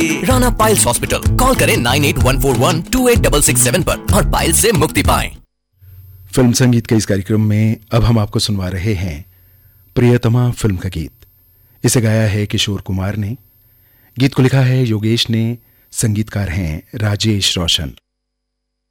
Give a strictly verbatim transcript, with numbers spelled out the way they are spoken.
Rana piles hospital. Call करें nine eight one four one two eight six six seven पर और piles से मुक्ति पाएं। फिल्म संगीत के इस कार्यक्रम में अब हम आपको सुनवा रहे हैं प्रियतमा फिल्म का गीत। इसे गाया है किशोर कुमार ने, गीत को लिखा है योगेश ने, संगीतकार हैं राजेश रोशन।